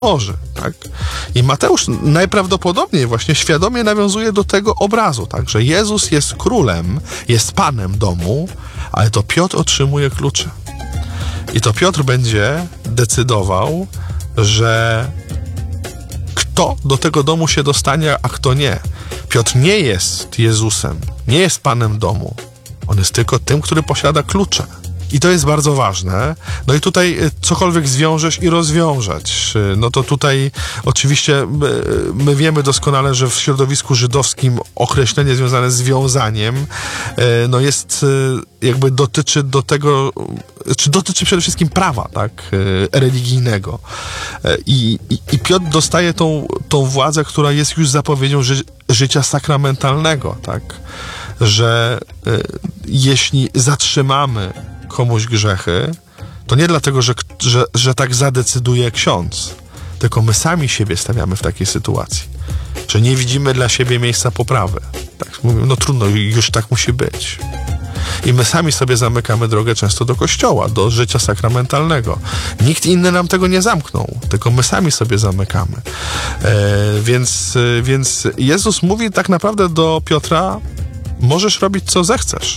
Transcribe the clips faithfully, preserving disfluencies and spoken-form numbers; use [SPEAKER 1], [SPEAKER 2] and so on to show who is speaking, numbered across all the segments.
[SPEAKER 1] Boży, tak? I Mateusz najprawdopodobniej właśnie świadomie nawiązuje do tego obrazu, tak? Że Jezus jest królem, jest panem domu, ale to Piotr otrzymuje klucze. I to Piotr będzie decydował, że kto do tego domu się dostanie, a kto nie. Piotr nie jest Jezusem, nie jest panem domu. On jest tylko tym, który posiada klucze. I to jest bardzo ważne. No i tutaj cokolwiek zwiążesz i rozwiążeć. No to tutaj oczywiście my, my wiemy doskonale, że w środowisku żydowskim określenie związane z wiązaniem no jest jakby dotyczy do tego, czy dotyczy przede wszystkim prawa, tak, religijnego. I, i, i Piotr dostaje tą, tą władzę, która jest już zapowiedzią ży, życia sakramentalnego, tak, że jeśli zatrzymamy komuś grzechy, to nie dlatego, że, że, że tak zadecyduje ksiądz, tylko my sami siebie stawiamy w takiej sytuacji, że nie widzimy dla siebie miejsca poprawy. Tak, mówimy, no trudno, już tak musi być. I my sami sobie zamykamy drogę często do kościoła, do życia sakramentalnego. Nikt inny nam tego nie zamknął, tylko my sami sobie zamykamy. E, więc, więc Jezus mówi tak naprawdę do Piotra: możesz robić, co zechcesz.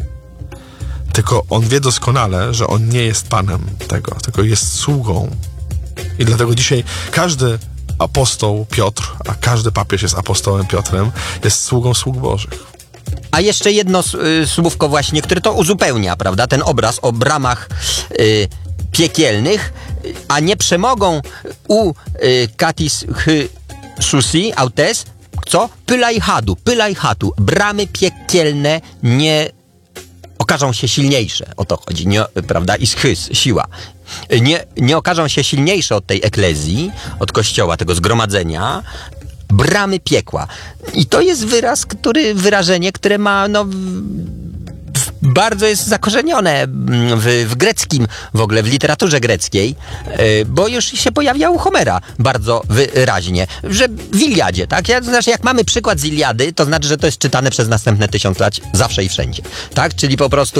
[SPEAKER 1] Tylko on wie doskonale, że on nie jest panem tego, tylko jest sługą. I dlatego dzisiaj każdy apostoł Piotr, a każdy papież jest apostołem Piotrem, jest sługą sług Bożych.
[SPEAKER 2] A jeszcze jedno y, słówko właśnie, które to uzupełnia, prawda? Ten obraz o bramach y, piekielnych, a nie przemogą u y, katis hy susi autes, co? Pylaj hadu, pylaj hatu. Bramy piekielne nie okażą się silniejsze, o to chodzi, nie, prawda, i schys, siła. Nie, nie okażą się silniejsze od tej eklezji, od kościoła, tego zgromadzenia, bramy piekła. I to jest wyraz, który, wyrażenie, które ma, no, bardzo jest zakorzenione w, w greckim, w ogóle w literaturze greckiej, bo już się pojawia u Homera bardzo wyraźnie, że w Iliadzie, tak? Ja, znaczy, jak mamy przykład z Iliady, to znaczy, że to jest czytane przez następne tysiąc lat zawsze i wszędzie, tak? Czyli po prostu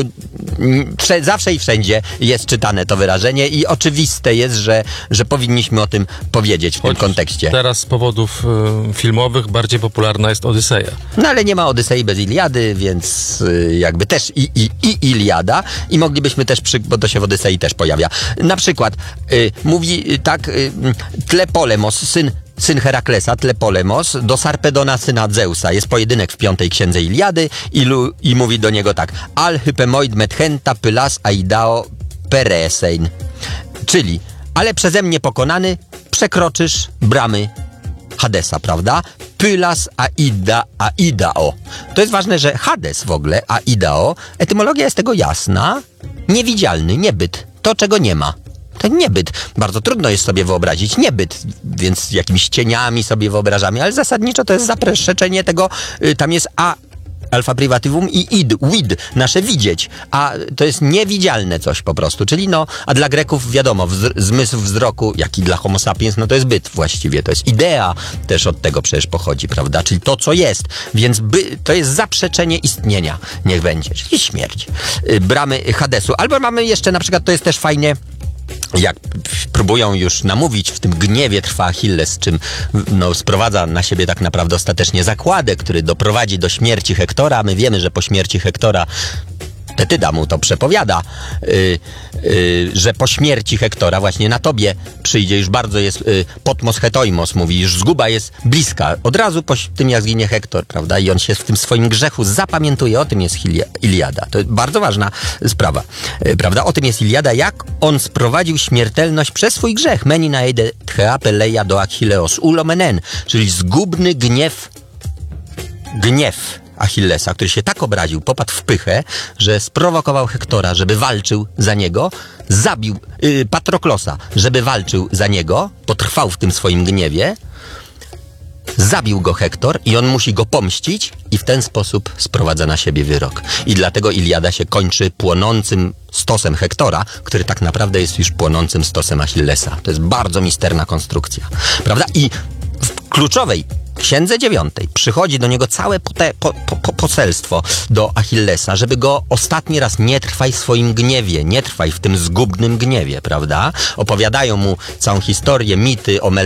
[SPEAKER 2] wsze, zawsze i wszędzie jest czytane to wyrażenie i oczywiste jest, że, że powinniśmy o tym powiedzieć w Choć tym kontekście.
[SPEAKER 3] Teraz z powodów y, filmowych bardziej popularna jest Odyseja.
[SPEAKER 2] No ale nie ma Odysei bez Iliady, więc y, jakby też i I, i Iliada i moglibyśmy też, przy, bo to się w Odysei też pojawia. Na przykład y, mówi y, tak y, Tlepolemos, syn, syn Heraklesa, Tlepolemos, do Sarpedona, syna Zeusa. Jest pojedynek w piątej księdze Iliady i, lu, i mówi do niego tak: Al hypemoid methenta pylas aidao peresein. Czyli, ale przeze mnie pokonany przekroczysz bramy Hadesa, prawda? Pylas aida aidao. To jest ważne, że Hades w ogóle, aidao, etymologia jest tego jasna. Niewidzialny, niebyt. To, czego nie ma. To niebyt. Bardzo trudno jest sobie wyobrazić niebyt, więc jakimiś cieniami sobie wyobrażamy, ale zasadniczo to jest zaprzeczenie tego, y, tam jest a alfa privatywum i id, wid, nasze widzieć, a to jest niewidzialne coś po prostu, czyli no, a dla Greków wiadomo, wzr- zmysł wzroku, jak i dla homo sapiens, no to jest byt właściwie, to jest idea, też od tego przecież pochodzi, prawda, czyli to, co jest, więc by, to jest zaprzeczenie istnienia, niech będzie, czyli śmierć. Yy, bramy Hadesu, albo mamy jeszcze na przykład, to jest też fajnie, jak próbują już namówić, w tym gniewie trwa Achilles, czym no, sprowadza na siebie tak naprawdę ostatecznie zakładę, który doprowadzi do śmierci Hektora. My wiemy, że po śmierci Hektora Tetyda mu to przepowiada, yy, yy, że po śmierci Hektora właśnie na tobie przyjdzie, już bardzo jest yy, potmos hetoimos, mówi, już zguba jest bliska. Od razu po tym, jak zginie Hektor, prawda, i on się w tym swoim grzechu zapamiętuje, o tym jest Iliada. To jest bardzo ważna sprawa, yy, prawda, o tym jest Iliada, jak on sprowadził śmiertelność przez swój grzech. Meni naede tcheape leia do Achilleos ulomenen, czyli zgubny gniew, gniew Achillesa, który się tak obraził, popadł w pychę, że sprowokował Hektora, żeby walczył za niego, zabił yy, Patroklosa, żeby walczył za niego, potrwał w tym swoim gniewie, zabił go Hektor i on musi go pomścić i w ten sposób sprowadza na siebie wyrok. I dlatego Iliada się kończy płonącym stosem Hektora, który tak naprawdę jest już płonącym stosem Achillesa. To jest bardzo misterna konstrukcja, prawda? I w kluczowej księdze dziewiątej przychodzi do niego całe pote, po, po, po, poselstwo do Achillesa, żeby go ostatni raz nie trwaj w swoim gniewie, nie trwaj w tym zgubnym gniewie, prawda? Opowiadają mu całą historię, mity o Mel